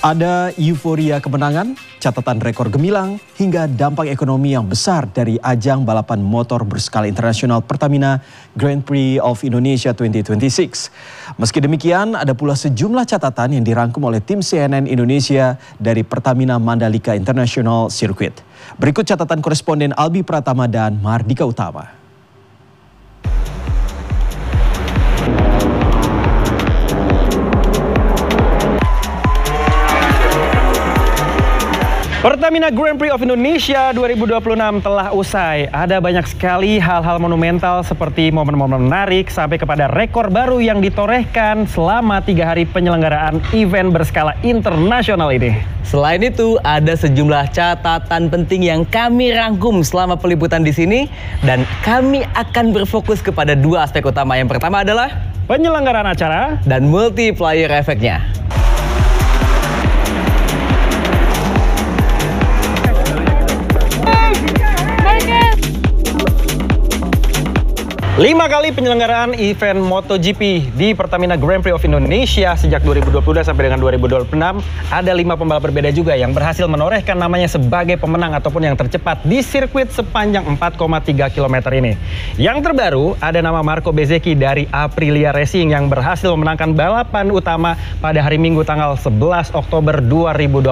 Ada euforia kemenangan, catatan rekor gemilang, hingga dampak ekonomi yang besar dari ajang balapan motor berskala internasional Pertamina Grand Prix of Indonesia 2026. Meski demikian, ada pula sejumlah catatan yang dirangkum oleh tim CNN Indonesia dari Pertamina Mandalika International Circuit. Berikut catatan koresponden Albi Pratama dan Mardika Utama. Pertamina Grand Prix of Indonesia 2026 telah usai. Ada banyak sekali hal-hal monumental seperti momen-momen menarik sampai kepada rekor baru yang ditorehkan selama 3 hari penyelenggaraan event berskala internasional ini. Selain itu, ada sejumlah catatan penting yang kami rangkum selama peliputan di sini dan kami akan berfokus kepada 2 aspek utama. Yang pertama adalah penyelenggaraan acara dan multiplier efeknya. 5 kali penyelenggaraan event MotoGP di Pertamina Grand Prix of Indonesia sejak 2022 sampai dengan 2026. Ada 5 pembalap berbeda juga yang berhasil menorehkan namanya sebagai pemenang ataupun yang tercepat di sirkuit sepanjang 4,3 km ini. Yang terbaru ada nama Marco Bezzecchi dari Aprilia Racing yang berhasil memenangkan balapan utama pada hari Minggu tanggal 11 Oktober 2026.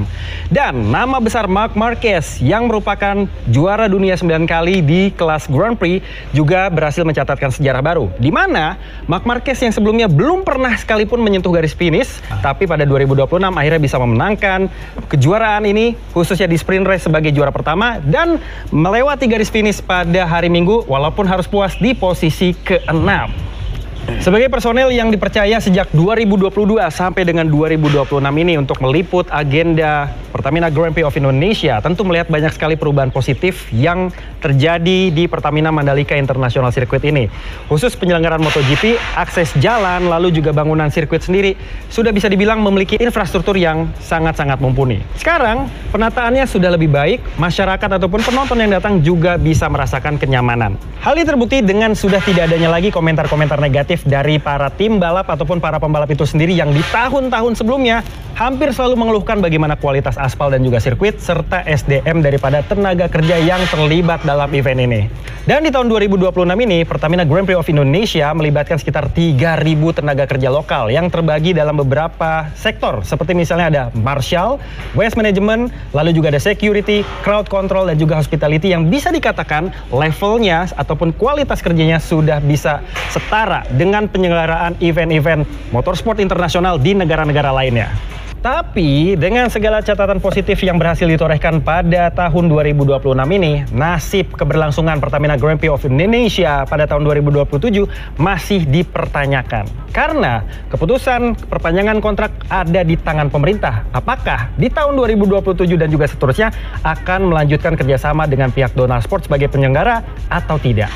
Dan nama besar Marc Marquez yang merupakan juara dunia 9 kali di kelas Grand Prix juga berhasil mencatatkan sejarah baru, di mana Marc Marquez yang sebelumnya belum pernah sekalipun menyentuh garis finish, tapi pada 2026 akhirnya bisa memenangkan kejuaraan ini, khususnya di sprint race sebagai juara pertama, dan melewati garis finish pada hari Minggu, walaupun harus puas di posisi ke-6. Sebagai personel yang dipercaya sejak 2022 sampai dengan 2026 ini untuk meliput agenda Pertamina Grand Prix of Indonesia, tentu melihat banyak sekali perubahan positif yang terjadi di Pertamina Mandalika International Circuit ini. Khusus penyelenggaraan MotoGP, akses jalan, lalu juga bangunan sirkuit sendiri sudah bisa dibilang memiliki infrastruktur yang sangat-sangat mumpuni. Sekarang, penataannya sudah lebih baik, masyarakat ataupun penonton yang datang juga bisa merasakan kenyamanan. Hal ini terbukti dengan sudah tidak adanya lagi komentar-komentar negatif dari para tim balap ataupun para pembalap itu sendiri yang di tahun-tahun sebelumnya hampir selalu mengeluhkan bagaimana kualitas aspal dan juga sirkuit serta SDM daripada tenaga kerja yang terlibat dalam event ini. Dan di tahun 2026 ini, Pertamina Grand Prix of Indonesia melibatkan sekitar 3.000 tenaga kerja lokal yang terbagi dalam beberapa sektor, seperti misalnya ada marshal, waste management, lalu juga ada security, crowd control, dan juga hospitality yang bisa dikatakan levelnya ataupun kualitas kerjanya sudah bisa setara dengan penyelenggaraan event-event motorsport internasional di negara-negara lainnya. Tapi dengan segala catatan positif yang berhasil ditorehkan pada tahun 2026 ini, nasib keberlangsungan Pertamina Grand Prix of Indonesia pada tahun 2027 masih dipertanyakan. Karena keputusan perpanjangan kontrak ada di tangan pemerintah. Apakah di tahun 2027 dan juga seterusnya akan melanjutkan kerjasama dengan pihak Donald Sport sebagai penyelenggara atau tidak?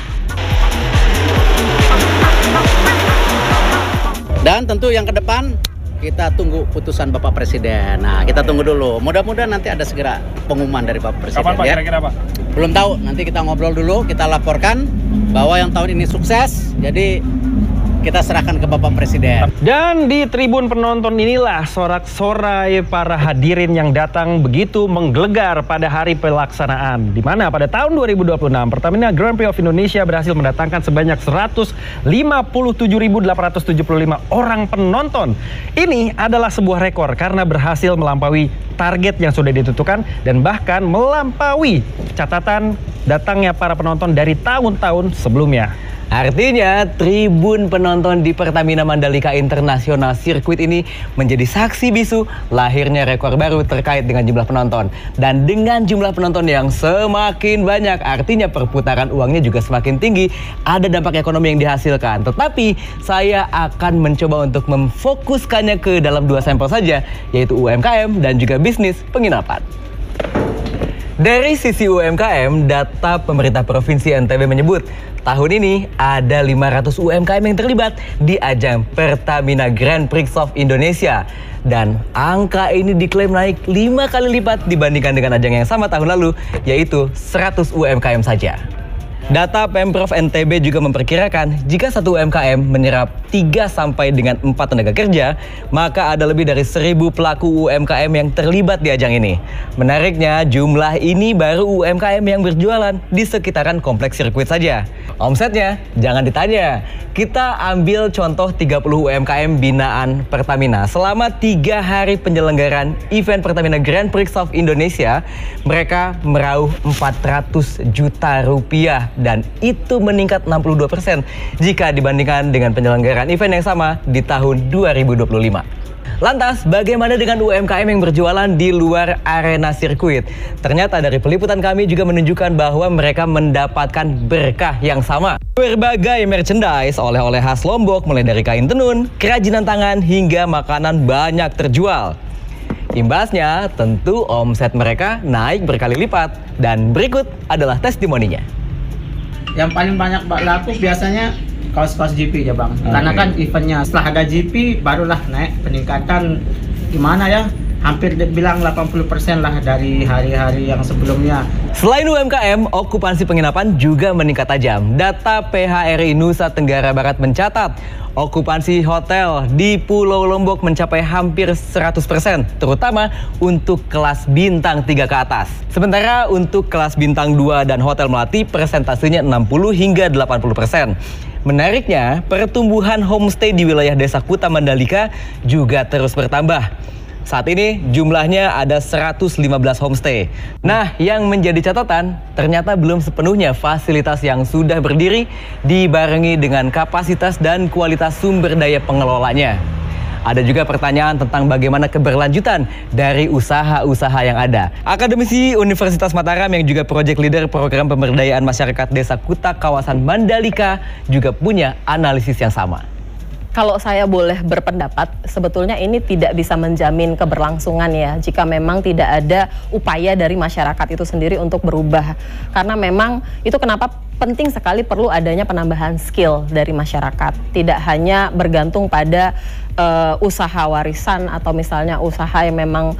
Dan tentu yang ke depan kita tunggu putusan Bapak Presiden. Nah, kita tunggu dulu. Mudah-mudahan nanti ada segera pengumuman dari Bapak Presiden. Kapan Pak, ya. kira-kira Pak? Belum tahu, nanti kita ngobrol dulu, kita laporkan bahwa yang tahun ini sukses. Jadi kita serahkan ke Bapak Presiden. Dan di tribun penonton inilah sorak-sorai para hadirin yang datang begitu menggelegar pada hari pelaksanaan. Di mana pada tahun 2026 Pertamina Grand Prix of Indonesia berhasil mendatangkan sebanyak 157.875 orang penonton. Ini adalah sebuah rekor karena berhasil melampaui target yang sudah ditentukan dan bahkan melampaui catatan datangnya para penonton dari tahun-tahun sebelumnya. Artinya, tribun penonton di Pertamina Mandalika International Circuit ini menjadi saksi bisu lahirnya rekor baru terkait dengan jumlah penonton. Dan dengan jumlah penonton yang semakin banyak, artinya perputaran uangnya juga semakin tinggi, ada dampak ekonomi yang dihasilkan. Tetapi, saya akan mencoba untuk memfokuskannya ke dalam 2 sampel saja, yaitu UMKM dan juga bisnis penginapan. Dari sisi UMKM, data pemerintah Provinsi NTB menyebut tahun ini ada 500 UMKM yang terlibat di ajang Pertamina Grand Prix of Indonesia. Dan angka ini diklaim naik 5 kali lipat dibandingkan dengan ajang yang sama tahun lalu, yaitu 100 UMKM saja. Data Pemprov NTB juga memperkirakan jika satu UMKM menyerap 3 sampai dengan 4 tenaga kerja, maka ada lebih dari 1.000 pelaku UMKM yang terlibat di ajang ini. Menariknya, jumlah ini baru UMKM yang berjualan di sekitaran kompleks sirkuit saja. Omsetnya jangan ditanya. Kita ambil contoh 30 UMKM binaan Pertamina. Selama 3 hari penyelenggaraan event Pertamina Grand Prix of Indonesia, mereka merauh 400 juta rupiah dan itu meningkat 62% jika dibandingkan dengan penyelenggaraan event yang sama di tahun 2025. Lantas, bagaimana dengan UMKM yang berjualan di luar arena sirkuit? Ternyata dari peliputan kami juga menunjukkan bahwa mereka mendapatkan berkah yang sama. Berbagai merchandise, oleh-oleh khas Lombok, mulai dari kain tenun, kerajinan tangan, hingga makanan banyak terjual. Imbasnya, tentu omset mereka naik berkali lipat. Dan berikut adalah testimoninya. Yang paling banyak laku biasanya kaos-kaos GP ya bang, karena kan eventnya setelah ada GP barulah naik peningkatan gimana ya, hampir bilang 80% lah dari hari-hari yang sebelumnya. Selain UMKM, okupansi penginapan juga meningkat tajam. Data PHRI Nusa Tenggara Barat mencatat okupansi hotel di Pulau Lombok mencapai hampir 100%, terutama untuk kelas bintang 3 ke atas. Sementara untuk kelas bintang 2 dan Hotel Melati persentasenya 60 hingga 80%. Menariknya, pertumbuhan homestay di wilayah Desa Kuta Mandalika juga terus bertambah. Saat ini jumlahnya ada 115 homestay. Nah, yang menjadi catatan, ternyata belum sepenuhnya fasilitas yang sudah berdiri dibarengi dengan kapasitas dan kualitas sumber daya pengelolanya. Ada juga pertanyaan tentang bagaimana keberlanjutan dari usaha-usaha yang ada. Akademisi Universitas Mataram yang juga project leader program pemberdayaan masyarakat Desa Kuta kawasan Mandalika juga punya analisis yang sama. Kalau saya boleh berpendapat, sebetulnya ini tidak bisa menjamin keberlangsungan ya, jika memang tidak ada upaya dari masyarakat itu sendiri untuk berubah. Karena memang itu kenapa penting sekali perlu adanya penambahan skill dari masyarakat. Tidak hanya bergantung pada usaha warisan atau misalnya usaha yang memang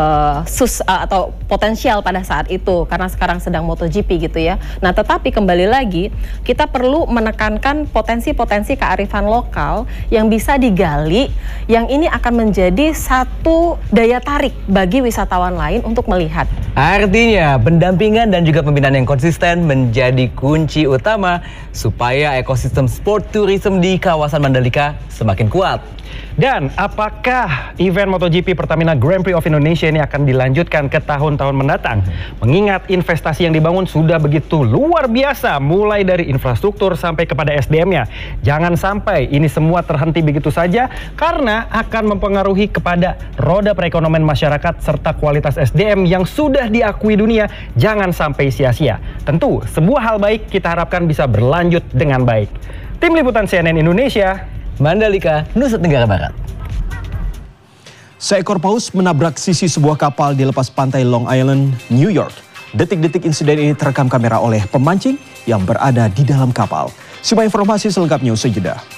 atau potensial pada saat itu, karena sekarang sedang MotoGP gitu ya. Nah, tetapi kembali lagi kita perlu menekankan potensi-potensi kearifan lokal yang bisa digali, yang ini akan menjadi satu daya tarik bagi wisatawan lain untuk melihat. Artinya, pendampingan dan juga pembinaan yang konsisten menjadi kunci utama supaya ekosistem sport tourism di kawasan Mandalika semakin kuat. Dan apakah event MotoGP Pertamina Grand Prix of Indonesia ini akan dilanjutkan ke tahun-tahun mendatang? Mengingat investasi yang dibangun sudah begitu luar biasa, mulai dari infrastruktur sampai kepada SDM-nya. Jangan sampai ini semua terhenti begitu saja, karena akan mempengaruhi kepada roda perekonomian masyarakat serta kualitas SDM yang sudah diakui dunia. Jangan sampai sia-sia. Tentu, sebuah hal baik kita harapkan bisa berlanjut dengan baik. Tim Liputan CNN Indonesia, Mandalika, Nusa Tenggara Barat. Seekor paus menabrak sisi sebuah kapal di lepas pantai Long Island, New York. Detik-detik insiden ini terekam kamera oleh pemancing yang berada di dalam kapal. Simak informasi selengkapnya usai jeda.